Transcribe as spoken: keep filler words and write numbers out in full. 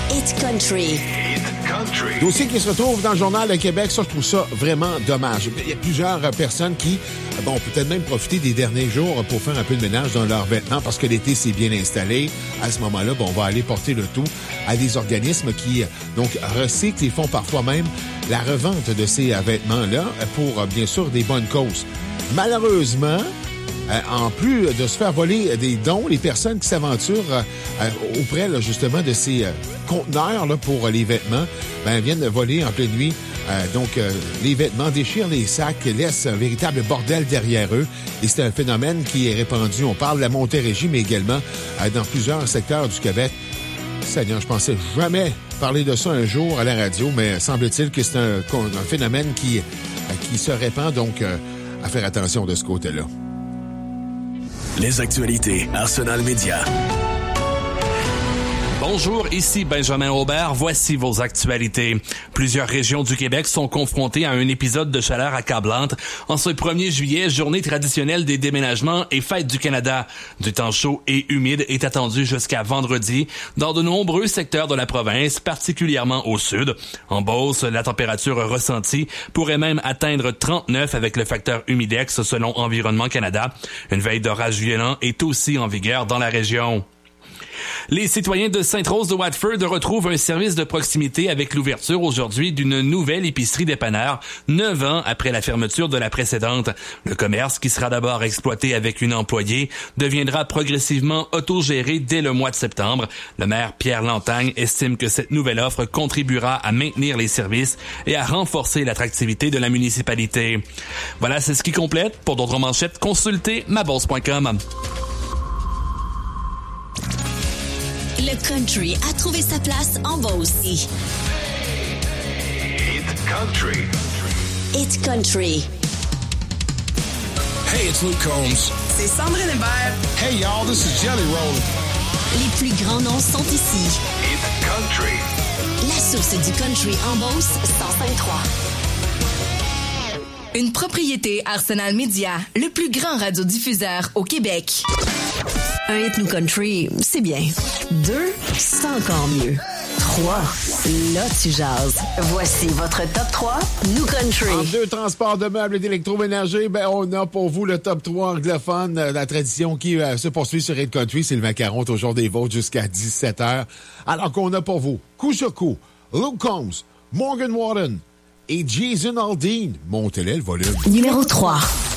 Hit Country. Country. Dossier qui se retrouve dans le Journal de Québec, ça, je trouve ça vraiment dommage. Il y a plusieurs personnes qui, bon, peut-être même profiter des derniers jours pour faire un peu de ménage dans leurs vêtements parce que l'été s'est bien installé. À ce moment-là, bon, on va aller porter le tout à des organismes qui, donc, recyclent et font parfois même la revente de ces vêtements-là pour, bien sûr, des bonnes causes. Malheureusement, Euh, en plus de se faire voler des dons, les personnes qui s'aventurent euh, auprès là, justement de ces euh, conteneurs là, pour les vêtements, ben, viennent de voler en pleine nuit. Euh, donc, euh, les vêtements déchirent les sacs, laissent un véritable bordel derrière eux. Et c'est un phénomène qui est répandu. On parle de la Montérégie, mais également euh, dans plusieurs secteurs du Québec. Seigneur, je pensais jamais parler de ça un jour à la radio, mais semble-t-il que c'est un, un phénomène qui, euh, qui se répand. Donc, euh, à faire attention de ce côté-là. Les actualités Arsenal Média. Bonjour, ici Benjamin Aubert. Voici vos actualités. Plusieurs régions du Québec sont confrontées à un épisode de chaleur accablante. En ce premier juillet, journée traditionnelle des déménagements et fête du Canada. Du temps chaud et humide est attendu jusqu'à vendredi dans de nombreux secteurs de la province, particulièrement au sud. En Beauce, la température ressentie pourrait même atteindre trente-neuf avec le facteur humidex selon Environnement Canada. Une veille d'orage violent est aussi en vigueur dans la région. Les citoyens de Sainte-Rose de Watford retrouvent un service de proximité avec l'ouverture aujourd'hui d'une nouvelle épicerie dépanneur, neuf ans après la fermeture de la précédente. Le commerce, qui sera d'abord exploité avec une employée, deviendra progressivement autogéré dès le mois de septembre. Le maire Pierre Lantagne estime que cette nouvelle offre contribuera à maintenir les services et à renforcer l'attractivité de la municipalité. Voilà, c'est ce qui complète. Pour d'autres manchettes, consultez ma bourse point com. Le country a trouvé sa place en Beauce. Hit Country. Hit Country. Hey, it's Luke Combs. C'est Sandrine Hébert. Hey, y'all, this is Jelly Roll. Les plus grands noms sont ici. Hit Country. La source du country en Beauce, cent cinq trois. Une propriété Arsenal Média, le plus grand radiodiffuseur au Québec. Un hit New Country, c'est bien. Deux, c'est encore mieux. Trois, là tu jases. Voici votre top trois New Country. En deux transports de meubles et d'électroménager, ben on a pour vous le top trois anglophone, la tradition qui euh, se poursuit sur Hit Country. Sylvain Caron, toujours des vôtres jusqu'à dix-sept heures. Alors qu'on a pour vous, coup sur coup, Luke Combs, Morgan Wallen et Jason Aldean. Montez-le le volume. Numéro trois.